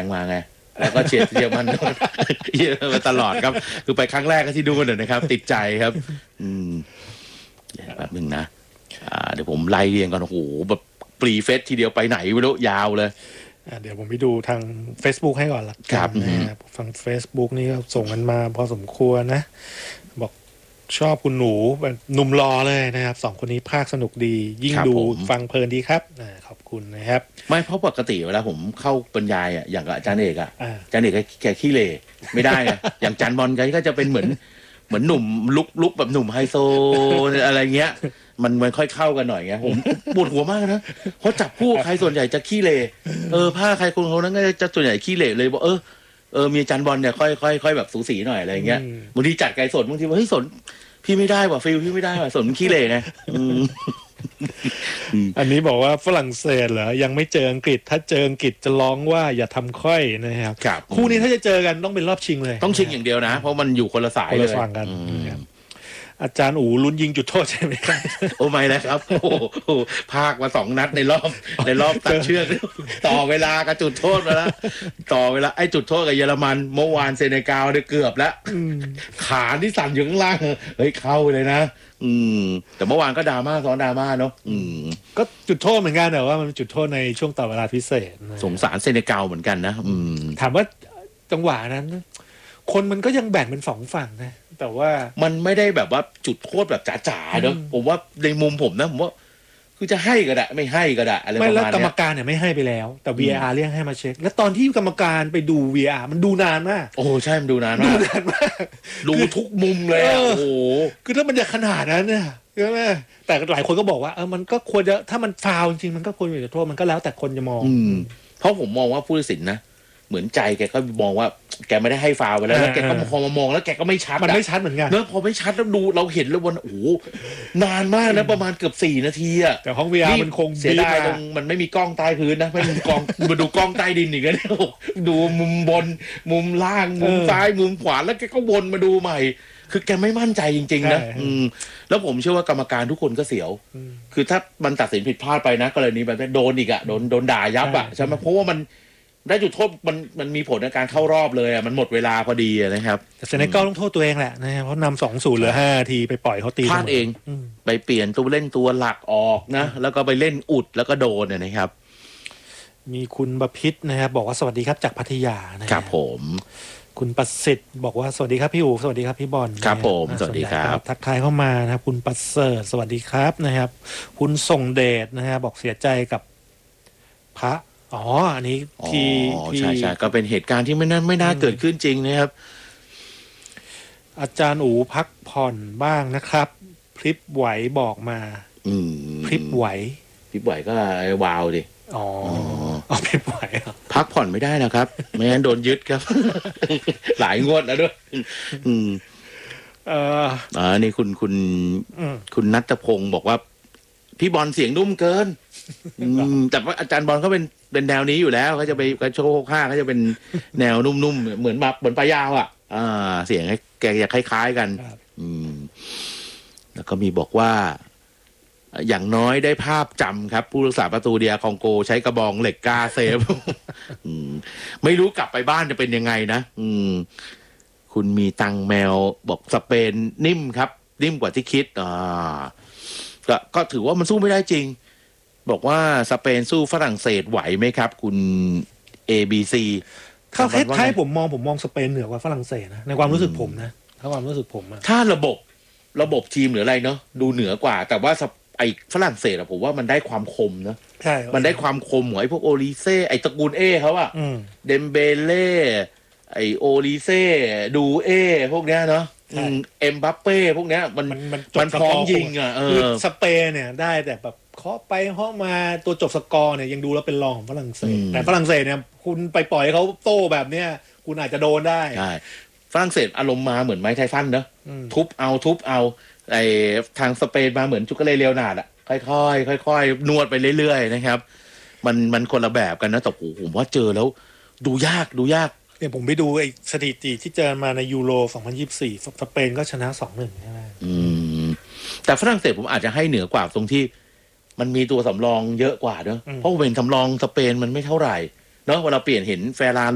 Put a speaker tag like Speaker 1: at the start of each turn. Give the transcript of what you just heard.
Speaker 1: มาไงแล้วก็เชียร์เยอรมันมาตลอดครับคือไปครั้งแรกก็ที่ดูกันนะครับติดใจครับแบบนึงนะเดี๋ยวผมไล่เรียงก่อนโอ้โหแบบปรีเฟสทีเดียวไปไหนไม่รู้ยาวเลย
Speaker 2: เดี๋ยวผมไปดูทาง Facebook ให้ก่อนละกันนะฟัง Facebook นี่ก็ส่งกันมาพอสมควรนะบอกชอบคุณหนูแบบหนุ่มรอเลยนะครับสองคนนี้ภาคสนุกดียิ่งดูฟังเพลินดีครับขอบคุณนะครับ
Speaker 1: ไม่เพราะปกติเวลาผมเข้าบรรยายอย่างกับอาจารย์เอกอาจารย์เอกแกขี้เหร่ไม่ได้ไงอย่างอาจารย์บอลก็จะเป็นเหมือนหนุ่มลุกแบบหนุ่มไฮโซอะไรเงี้ยมันค่อยเข้ากันหน่อยไงผมปวดหัวมากนะเพราะจับคู่ใครส่วนใหญ่จะขี้เหร่ผ้าใครคนเขานั้นก็จะส่วนใหญ่ขี้เหร่เลยบอกมีอาจารย์บอลเนี่ยค่อยแบบสูสีหน่อยอะไรเงี้ยบางทีจัดไกลสดบางทีว่าเฮ้ยสนพี่ไม่ได้ว่ะฟิลพี่ไม่ได้ว่ะสนขี้เหร่ไง
Speaker 2: อันนี้บอกว่าฝรั่งเศสเหรอยังไม่เจออังกฤษถ้าเจออังกฤษจะร้องว่าอย่าทำค่อยนะครับคู่นี้ถ้าจะเจอกันต้องเป็นรอบชิงเลย
Speaker 1: ต้องชิงอย่างเดียวนะเพราะมันอยู่คนละสายเลย
Speaker 2: กันอาจารย์อู๋ลุ้นยิงจุดโทษใช่ไหมครับ
Speaker 1: โอ้ไม่นะครับโอ้ภาคมา2 นัดในรอบตัดเชือกต่อเวลากับจุดโทษมาแล้วต่อเวลาไอ้จุดโทษกับเยอรมันเมื่อวานเซเนกัลได้เกือบแล้วขาที่สั่นอยู่ข้างล่างเฮ้ยเข้าเลยนะแต่เมื่อวานก็ดราม่าซ้อนดราม่าเนาะ
Speaker 2: ก็จุดโทษเหมือนกันแต่ว่ามันจุดโทษในช่วงต่อเวลาพิเศษ
Speaker 1: สงสารเซเนกัลเหมือนกันนะ
Speaker 2: ถามว่าจังหวะนั้นคนมันก็ยังแบ่งเป็น2 ฝั่งนะแต่ว่า
Speaker 1: มันไม่ได้แบบว่าจุดโทษแบบจ๋าๆเนอะผมว่าในมุมผมนะผมว่าคือจะให้ก็ได้ไม่ให้ก็ได้อะไรประมาณนี้
Speaker 2: ไม่แล้วกรรมการเนี่ยไม่ให้ไปแล้วแต่ VAR เรียกให้มาเช็คแล้วตอนที่กรรมการไปดู VAR มันดูนานมาก
Speaker 1: โอ้ใช่มันดูนานมากดูทุกมุมเลยโอ้โห
Speaker 2: คือถ้ามันจะขนาดนั้นเนี่ยใช่ไหมแต่หลายคนก็บอกว่ามันก็ควรจะถ้ามันฟาวจริงๆมันก็ควรจะโทษมันก็แล้วแต่คนจะมอง
Speaker 1: เพราะผมมองว่าผู้ตัดสินนะเหมือนใจแกก็มองว่าแกไม่ได้ให้ฟาวไปแล้วแกก็พอมามองแล้วแกก็ไม่ชัด
Speaker 2: มันไม่ชัดเหมือนกัน
Speaker 1: เนอะพอไม่ชัดแล้วดูเราเห็นแล้ววันโอ้โหนานมากนะประมาณเกือบ4 นาทีอะ
Speaker 2: แต่ห้อง VR มันคง
Speaker 1: เสียดายตรงมันไม่มีกล้องใต้พื้นนะไม่มีกล้องมาดูกล้องใต้ดินอีกแล้วดูมุมบนมุมล่างมุมซ้ายมุมขวาแล้วแกก็วนมาดูใหม่คือแกไม่มั่นใจจริงๆนะแล้วผมเชื่อว่ากรรมการทุกคนก็เสียวคือถ้ามันตัดสินผิดพลาดไปนะกรณีแบบนี้โดนอีกอะโดนด่ายับอะใช่ไหมเพราะว่ามันได้จุดโทษมันมีผลในการเข้ารอบเลยอ่ะมันหมดเวลาพอดีนะครับ
Speaker 2: แต่เซเนกัลต้องโทษตัวเองแหละนะเพราะนำ2-0เหลือ5 นาทีไปปล่อยเขาตี
Speaker 1: พลาดเองไปเปลี่ยนตัวเล่นตัวหลักออกนะแล้วก็ไปเล่นอุดแล้วก็โดนนะครับ
Speaker 2: มีคุณบพิษนะครับบอกว่าสวัสดีครับจากพัทยา
Speaker 1: นะครับผม
Speaker 2: คุณประสิทธิ์บอกว่าสวัสดีครับพี่อู๋สวัสดีครับพี่บอล
Speaker 1: ครับผมสวัสดีครับ
Speaker 2: ทักทายเข้ามานะครับคุณประเสริฐสวัสดีครับนะครับคุณส่งเดชนะครับบอกเสียใจกับพระอันนี้ที่
Speaker 1: ใช่ก็เป็นเหตุการณ์ที่ไม่น่าเกิดขึ้นจริงนะครับ
Speaker 2: อาจารย์อู๋พักผ่อนบ้างนะครับพริบไหวบอกมาพริบไหว
Speaker 1: ก็วาวดิ
Speaker 2: พริบไหว
Speaker 1: พักผ่อนไม่ได้นะครับไม่งั้นโดนยึดครับหลายงวดแล้วด้วยนี่คุณณัฐพงศ์บอกว่าพี่บอลเสียงนุ่มเกินแต่ว่าอาจารย์บอลเขาเป็นแนวนี้อยู่แล้วเขาจะไปกระโชกข้างเขาจะเป็นแนวนุ่มๆเหมือนปลายาวเสียงแกจะคล้ายๆกันแล้วก็มีบอกว่าอย่างน้อยได้ภาพจำครับผู้รักษาประตูเดียคองโกใช้กระบองเหล็กกล้าเซฟไม่รู้กลับไปบ้านจะเป็นยังไงนะคุณมีตังแมวบอกสเปนนิ่มครับนิ่มกว่าที่คิดก็ถือว่ามันสู้ไม่ได้จริงบอกว่าสเปนสู้ฝรั่งเศสไหวไหมครับคุณ ABC
Speaker 2: ถ้าท้ายผมมองสเปนเหนือกว่าฝรั่งเศสนะในความรู้สึกผมนะถ้าความรู้สึกผม
Speaker 1: ถ้าระบบทีมหรืออะไรเนาะดูเหนือกว่าแต่ว่าไอ้ฝรั่งเศสอะผมว่ามันได้ความคมนะ
Speaker 2: ใช่
Speaker 1: มันได้ความคมของไอ้พวกโอลิเซ่ไอ้ตระกูลเขาอะเดมเบเล่ไอ้โอลิเซ่ดูพวกเนี้ยเนาะเอ็มบัปเป้พวกเนี้ยมันพร้อมยิงอะ
Speaker 2: สเปนเนี่ยได้แต่แบบเคาะไปเคาะมาตัวจบสกอร์เนี่ยยังดูแล้วเป็นรองของฝรั่งเศสแต่ฝรั่งเศสเนี่ยคุณไปปล่อยเขาโต้แบบเนี้ยคุณอาจจะโดนได้
Speaker 1: ใช่ฝรั่งเศสอารมณ์มาเหมือนไมค์ไทสันเนอะทุบเอาไอ้ทางสเปนมาเหมือนจุกเลเลียวนาดอะค่อยนวดไปเรื่อยๆนะครับมันคนละแบบกันนะแต่ผมว่าเจอแล้วดูยาก
Speaker 2: เนี่ยผมไปดูไอ้สถิติที่เจอมาในยูโร2024สเปนก็ชนะ 2-1 ใช่ไหม
Speaker 1: แต่ฝรั่งเศสผมอาจจะให้เหนือกว่าตรงที่มันมีตัวสำรองเยอะกว่าเนอะเพราะเป็นสำรองสเปนมันไม่เท่าไหร่เนาะเวลาเปลี่ยนเห็นเฟราน